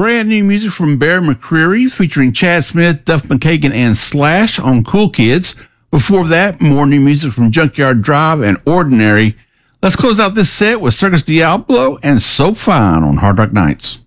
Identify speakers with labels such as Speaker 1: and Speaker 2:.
Speaker 1: brand new music from Bear McCreary featuring Chad Smith, Duff McKagan, and Slash on Cool Kids. Before that, more new music from Junkyard Drive and Ordinary. Let's close out this set with Circus Diablo and So Fine on Hard Rock Nights.